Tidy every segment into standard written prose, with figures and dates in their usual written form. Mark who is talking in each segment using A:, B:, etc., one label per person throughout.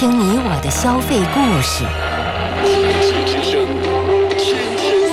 A: 听你我的消费故事。
B: 经济之声，天天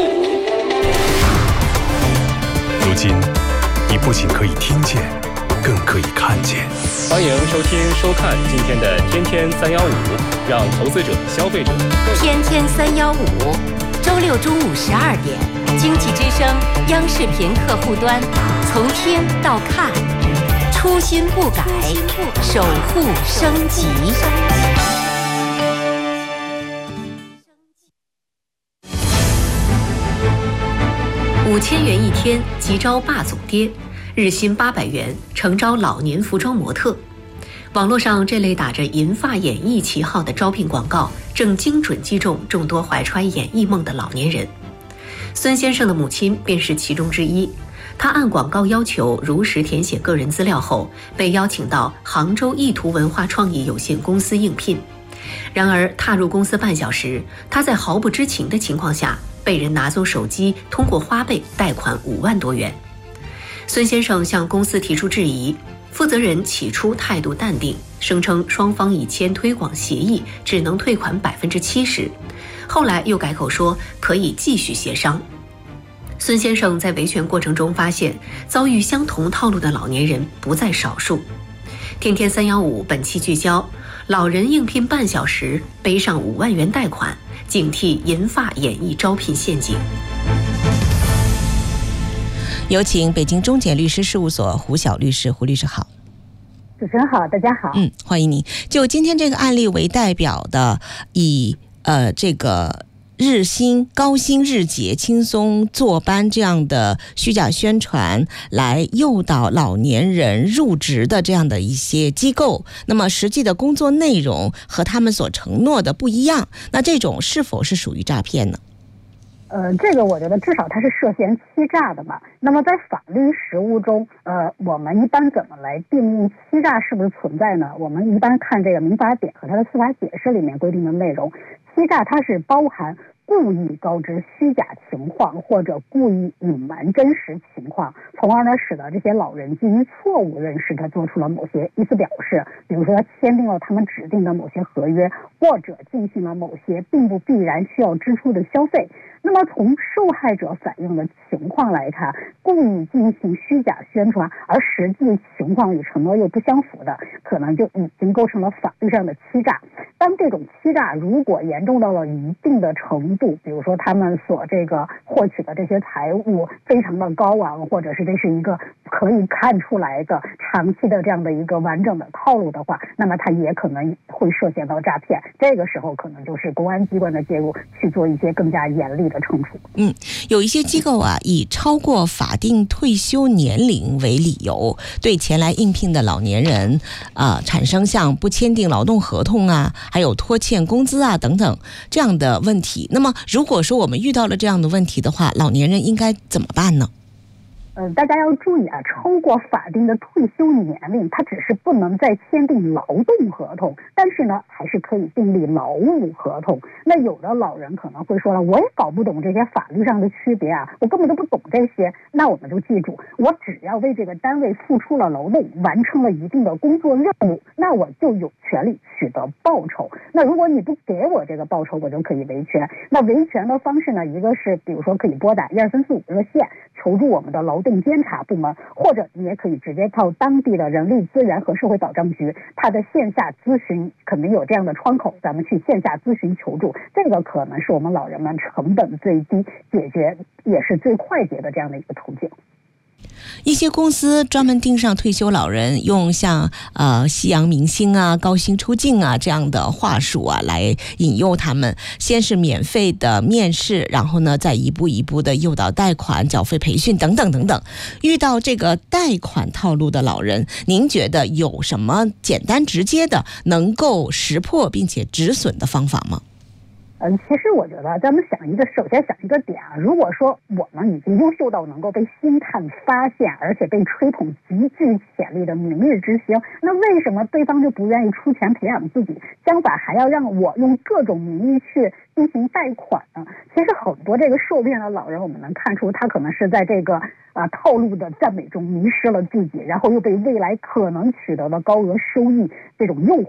B: 315。
C: 如今，你不仅可以听见，更可以看见。
D: 欢迎收听、收看今天的《天天315》，让投资者、消费者
A: 天天315，周六中午12点，经济之声央视频客户端，从听到看，初心不改，守护升级。5000元一天，急招霸总爹，日薪800元，诚招老年服装模特。网络上这类打着银发演艺旗号的招聘广告，正精准击中众多怀揣演艺梦的老年人。孙先生的母亲便是其中之一。他按广告要求如实填写个人资料后，被邀请到杭州意图文化创意有限公司应聘。然而踏入公司半小时，他在毫不知情的情况下，被人拿走手机，通过花呗贷款5万多元。孙先生向公司提出质疑，负责人起初态度淡定，声称双方已签推广协议，只能退款70%，后来又改口说可以继续协商。孙先生在维权过程中发现，遭遇相同套路的老年人不在少数。天天315本期聚焦：老人应聘半小时，背上5万元贷款，警惕银发演艺招聘陷阱。
E: 有请北京中检律师事务所胡晓律师。胡律师好。
F: 主持人好，大家好。
E: 欢迎你。就今天这个案例为代表的，以这个日薪、高薪日结、轻松坐班这样的虚假宣传来诱导老年人入职的这样的一些机构，那么实际的工作内容和他们所承诺的不一样，那这种是否是属于诈骗呢？
F: 这个我觉得至少它是涉嫌欺诈的嘛。那么在法律实务中，我们一般怎么来定义欺诈是不是存在呢？我们一般看这个民法典和它的司法解释里面规定的内容，欺诈它是包含故意告知虚假情况或者故意隐瞒真实情况，从而呢使得这些老人基于错误认识，他做出了某些意思表示，比如说他签订了他们指定的某些合约，或者进行了某些并不必然需要支出的消费。那么从受害者反映的情况来看，故意进行虚假宣传，而实际情况与承诺又不相符的，可能就已经构成了法律上的欺诈。当这种欺诈如果严重到了一定的程度，比如说他们所获取的这些财物非常的高昂，或者是这是一个可以看出来的长期的这样的一个完整的套路的话，那么他也可能会涉嫌到诈骗。这个时候可能就是公安机关的介入，去做一些更加严厉的惩处。
E: 有一些机构以超过法定退休年龄为理由，对前来应聘的老年人产生像不签订劳动合同还有拖欠工资等等这样的问题。那么如果说我们遇到了这样的问题的话，老年人应该怎么办呢？
F: 大家要注意超过法定的退休年龄，它只是不能再签订劳动合同，但是呢，还是可以订立劳务合同。那有的老人可能会说了，我也搞不懂这些法律上的区别我根本都不懂这些。那我们就记住，我只要为这个单位付出了劳动，完成了一定的工作任务，那我就有权利取得报酬。那如果你不给我这个报酬，我就可以维权。那维权的方式呢，一个是比如说可以拨打12345热线求助我们的劳动监察部门，或者你也可以直接到当地的人力资源和社会保障局，它的线下咨询肯定有这样的窗口，咱们去线下咨询求助，这个可能是我们老人们成本最低、解决也是最快捷的这样的一个途径。
E: 一些公司专门盯上退休老人，用像夕阳明星高薪出镜这样的话术来引诱他们，先是免费的面试，然后呢再一步一步的诱导贷款、缴费培训等等等等。遇到这个贷款套路的老人，您觉得有什么简单直接的能够识破并且止损的方法吗？
F: 其实我觉得咱们首先想一个点如果说我们已经优秀到能够被星探发现，而且被吹捧极具潜力的明日之星，那为什么对方就不愿意出钱培养自己，相反还要让我用各种名义去进行贷款呢？其实很多这个受骗的老人，我们能看出他可能是在这个套路的赞美中迷失了自己，然后又被未来可能取得的高额收益这种诱惑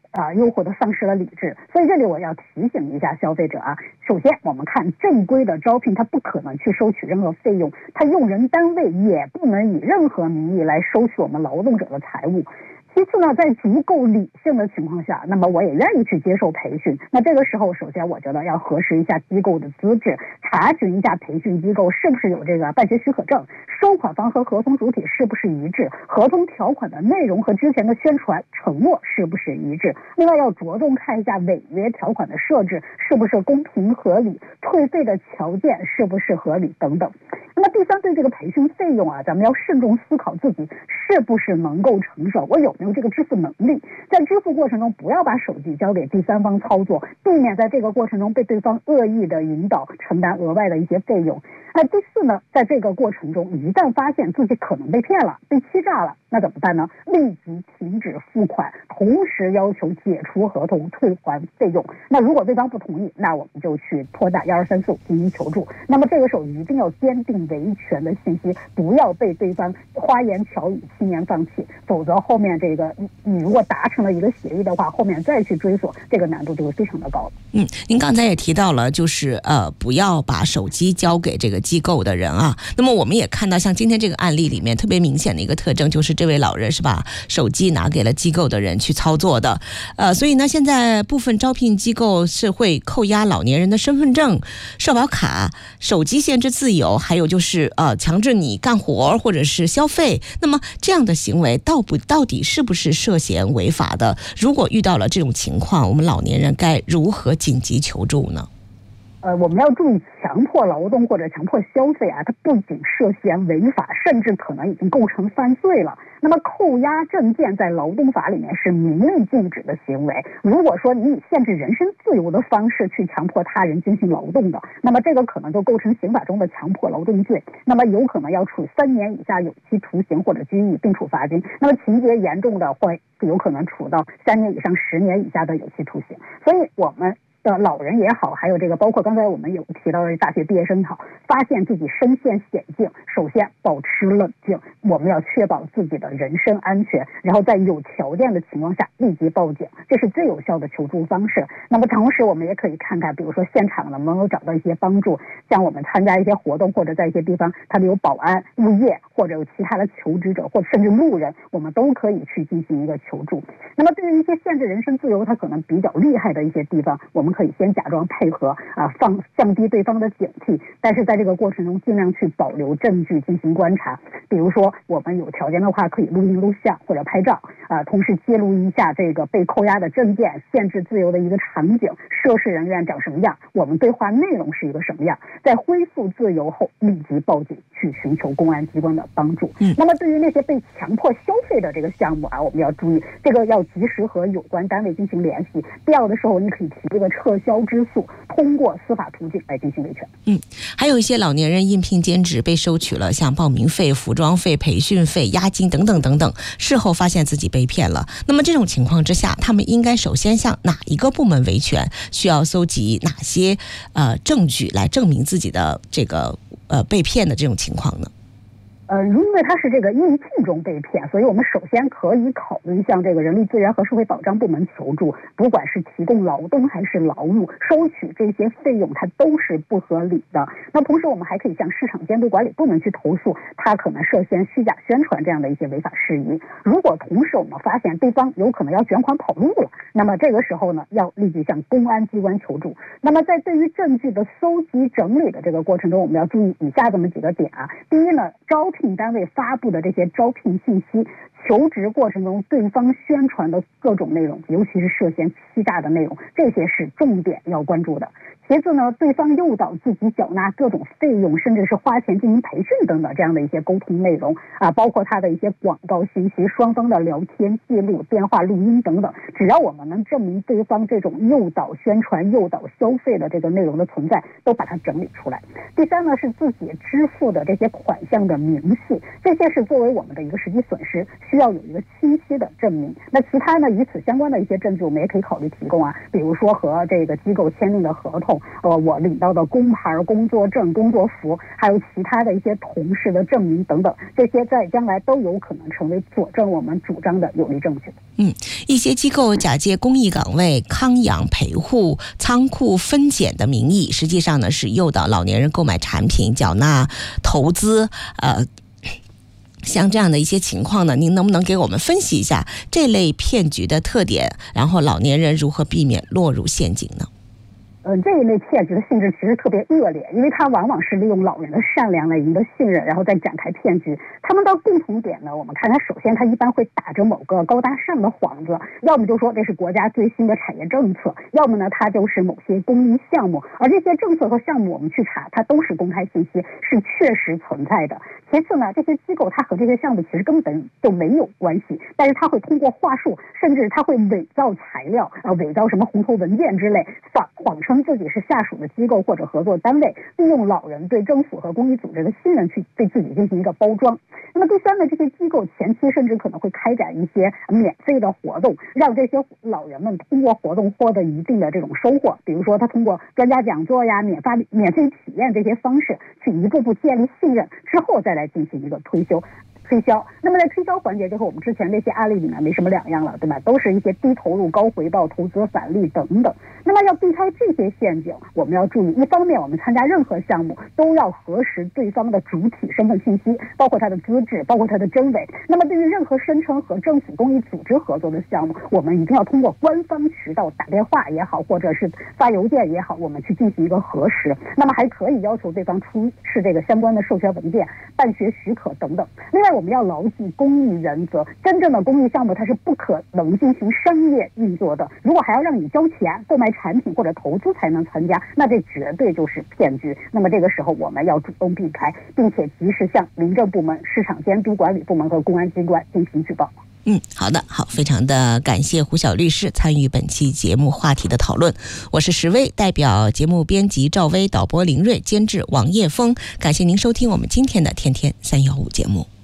F: 又或者丧失了理智。所以这里我要提醒一下消费者啊，首先我们看正规的招聘，它不可能去收取任何费用，它用人单位也不能以任何名义来收取我们劳动者的财物。其次呢，在足够理性的情况下，那么我也愿意去接受培训。那这个时候，首先我觉得要核实一下机构的资质，查询一下培训机构是不是有这个办学许可证，收款方和合同主体是不是一致，合同条款的内容和之前的宣传承诺是不是一致。另外要着重看一下违约条款的设置是不是公平合理，退费的条件是不是合理等等。那么第三，对这个培训费用啊，咱们要慎重思考自己是不是能够承受，我有没有这个支付能力。在支付过程中，不要把手机交给第三方操作，避免在这个过程中被对方恶意的引导承担额外的一些费用。第四呢，在这个过程中，一旦发现自己可能被骗了、被欺诈了，那怎么办呢？立即停止付款，同时要求解除合同、退还费用。那如果对方不同意，那我们就去拨打1234进行求助。那么这个时候一定要坚定维权的信息，不要被对方花言巧语轻言放弃，否则后面这个你如果达成了一个协议的话，后面再去追索，这个难度就会非常的高。
E: 您刚才也提到了，就是不要把手机交给这个机构的人啊。那么我们也看到，像今天这个案例里面特别明显的一个特征，就是这位老人是把手机拿给了机构的人去操作的。所以呢，现在部分招聘机构是会扣押老年人的身份证、社保卡、手机限制自由，还有就是强制你干活或者是消费。那么这样的行为到底是不是涉嫌违法的？如果遇到了这种情况，我们老年人该如何紧急求助呢？
F: 我们要注意，强迫劳动或者强迫消费啊，它不仅涉嫌违法，甚至可能已经构成犯罪了。那么扣押证件在劳动法里面是明令禁止的行为。如果说你以限制人身自由的方式去强迫他人进行劳动的，那么这个可能就构成刑法中的强迫劳动罪，那么有可能要处3年以下有期徒刑或者拘役，并处罚金。那么情节严重的，会有可能处到3年以上10年以下的有期徒刑。所以我们的老人也好，还有这个包括刚才我们有提到的大学毕业生好，发现自己身陷险境，首先保持冷静，我们要确保自己的人身安全，然后在有条件的情况下立即报警，这是最有效的求助方式。那么同时我们也可以看看，比如说现场能不能找到一些帮助，像我们参加一些活动，或者在一些地方他们有保安、物业，或者有其他的求职者，或者甚至路人，我们都可以去进行一个求助。那么对于一些限制人身自由它可能比较厉害的一些地方，我们可以先假装配合降低对方的警惕，但是在这个过程中尽量去保留证据进行观察。比如说我们有条件的话可以录音录像或者拍照同时记录一下这个被扣押的证件、限制自由的一个场景、涉事人员长什么样，我们对话内容是一个什么样，在恢复自由后立即报警去寻求公安机关的帮助。那么对于那些被强迫消费的这个项目我们要注意，这个要及时和有关单位进行联系，必要的时候你可以提这个撤销之诉，通过司法途径来进行维权。
E: 还有一些老年人应聘兼职被收取了像报名费、服装费、培训费、押金等等等等，事后发现自己被骗了。那么这种情况之下，他们应该首先向哪一个部门维权？需要搜集哪些证据来证明自己的这个被骗的这种情况呢？
F: 因为他是这个应聘中被骗，所以我们首先可以考虑向这个人力资源和社会保障部门求助。不管是提供劳动还是劳务，收取这些费用它都是不合理的。那同时我们还可以向市场监督管理部门去投诉，他可能涉嫌虚假宣传这样的一些违法事宜。如果同时我们发现对方有可能要卷款跑路了，那么这个时候呢，要立即向公安机关求助。那么在对于证据的搜集整理的这个过程中，我们要注意以下这么几个点第一呢，招聘单位发布的这些招聘信息，求职过程中对方宣传的各种内容，尤其是涉嫌欺诈的内容，这些是重点要关注的。其次呢，对方诱导自己缴纳各种费用，甚至是花钱进行培训等等这样的一些沟通内容包括他的一些广告信息、双方的聊天记录、电话录音等等，只要我们能证明对方这种诱导宣传、诱导消费的这个内容的存在，都把它整理出来。第三呢，是自己支付的这些款项的明细，这些是作为我们的一个实际损失， 需要有一个清晰的证明。那其他呢，与此相关的一些证据，我们也可以考虑提供啊，比如说和这个机构签订的合同，我领到的工牌、工作证、工作服，还有其他的一些同事的证明等等，这些在将来都有可能成为佐证我们主张的有力证据。
E: 一些机构假借公益岗位、康养陪护、仓库分拣的名义，实际上呢是诱导老年人购买产品、缴纳投资，像这样的一些情况呢，您能不能给我们分析一下这类骗局的特点，然后老年人如何避免落入陷阱呢？
F: 这一类骗局的性质其实特别恶劣，因为它往往是利用老人的善良来赢得信任，然后再展开骗局。他们的共同点呢，我们看它首先它一般会打着某个高大上的幌子，要么就说这是国家最新的产业政策，要么呢它就是某些公益项目，而这些政策和项目我们去查，它都是公开信息，是确实存在的。其次呢，这些机构它和这些项目其实根本就没有关系，但是它会通过话术，甚至它会伪造材料，伪造什么红头文件之类，谎称自己是下属的机构或者合作单位，利用老人对政府和公益组织的信任去对自己进行一个包装。那么第三呢，这些机构前期甚至可能会开展一些免费的活动，让这些老人们通过活动获得一定的这种收获，比如说他通过专家讲座呀、免费体验这些方式去一步步建立信任，之后再来进行一个推销。那么在推销环节就和我们之前那些案例里面没什么两样了，对吧？都是一些低投入高回报、投资返利等等。那么要避开这些陷阱，我们要注意，一方面我们参加任何项目都要核实对方的主体身份信息，包括他的资质，包括他的真伪。那么对于任何声称和政府公益组织合作的项目，我们一定要通过官方渠道打电话也好，或者是发邮件也好，我们去进行一个核实。那么还可以要求对方出示这个相关的授权文件、办学许可等等。另外我们要牢记公益原则，真正的公益项目它是不可能进行商业运作的，如果还要让你交钱购买产品或者投资才能参加，那这绝对就是骗局。那么这个时候我们要主动避开，并且及时向民政部门、市场监督管理部门和公安机关进行举报。
E: 好的，非常的感谢胡晓律师参与本期节目话题的讨论。我是石薇，代表节目编辑赵薇、导播林睿、监制王叶峰，感谢您收听我们今天的天天315节目。